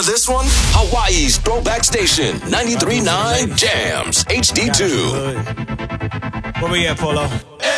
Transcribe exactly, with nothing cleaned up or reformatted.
of this one? Hawaii's Throwback Station, ninety-three point nine Jams, H D two. Where we at, Polo?